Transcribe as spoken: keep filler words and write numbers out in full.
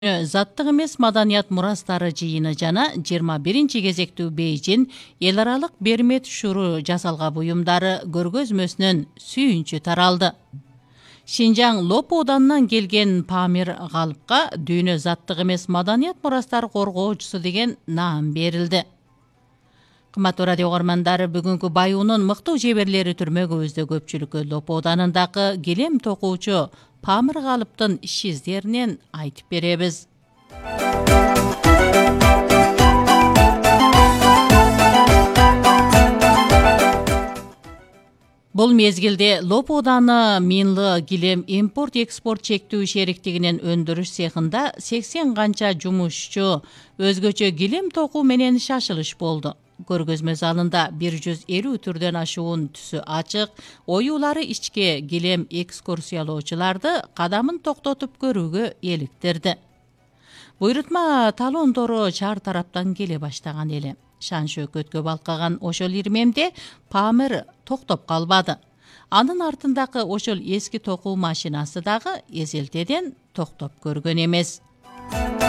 Заттык эмес маданият мурастары жыйыны жана жыйырма биринчи кезектүү Бейжин эл аралык бермет шуру жасалга буюмдары көргөзмөсүнөн сүйүнчү таралды. Шинжаң Лопо Оданынан келген Памир Галыпка дүйнө заттык эмес маданият мурастары коргоочусу деген наам берилди. Кымбаттуу радио угармандары, бүгүнкү баюунун мыктуу жеберлери түрмөгүбүздө көпчүлүккө Лопо Оданындагы килем токуучу Памир Галыптын иш издеринен айтып беребиз. Бул мезгилде Лопо Оданы Минлы килем импорт-экспорт чектүү шериктигинин өндүрүш цехында сексен канча жумушчу өзгөчө килем токуу менен шашылыш болду. Көргөзмө залында бир жүз элүү түрдөн ашуун түсү ачык, оюулары ичке килем экскурсиялоочуларды кадамын токтотуп көрүүгө эликтирди. Буйрутма талондору чар тараптан келе баштаган эле. Шан шөкөткө балкаган ошол ирмемде Памир токтоп калбады. Анын артындагы ошол эски токуу машинасы дагы эзелтеден токтоп көргөн эмес.